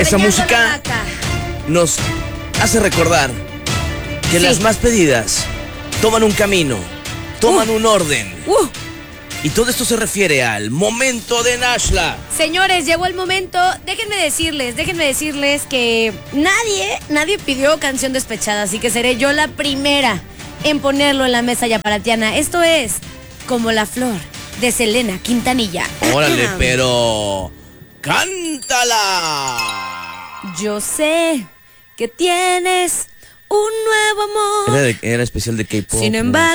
Esa música nos hace recordar que las más pedidas toman un camino, toman un orden. Y todo esto se refiere al momento de Nashla. Señores, llegó el momento. Déjenme decirles que nadie pidió canción despechada, así que seré yo la primera en ponerlo en la mesa yaparatiana. Esto es Como la Flor, de Selena Quintanilla. Órale, pero cántala. Yo sé que tienes un nuevo amor. Era especial de K-pop. Sin embargo,